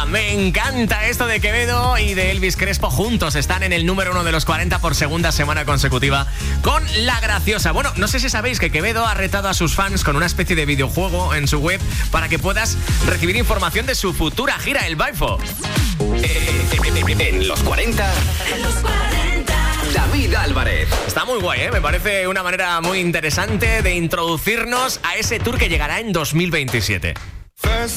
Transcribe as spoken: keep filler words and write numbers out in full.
Me encanta esto de Quevedo y de Elvis Crespo juntos. Están en el número uno de los cuarenta por segunda semana consecutiva con La Graciosa. Bueno, no sé si sabéis que Quevedo ha retado a sus fans con una especie de videojuego en su web para que puedas recibir información de su futura gira, el Baifo. En los cuarenta, en los cuarenta, David Álvarez. Está muy guay, ¿eh? Me parece una manera muy interesante de introducirnos a ese tour que llegará en dos mil veintisiete.